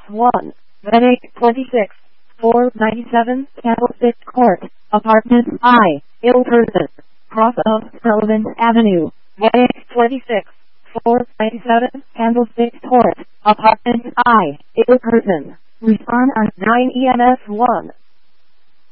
1, Red 26, 497, Candlestick Court, Apartment I, Ilkerson, cross of Sullivan Avenue, Red 26, 497, Candlestick Court, Apartment I, Ilkerson. Respond on 9 EMS 1.